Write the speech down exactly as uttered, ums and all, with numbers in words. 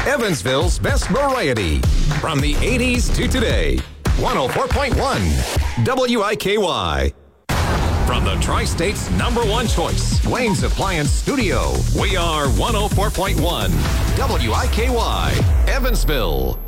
Evansville's best variety. From the eighties to today. one oh four point one W I K Y. From the Tri-State's number one choice, Wayne's Appliance Studio, we are one oh four point one W I K Y, Evansville.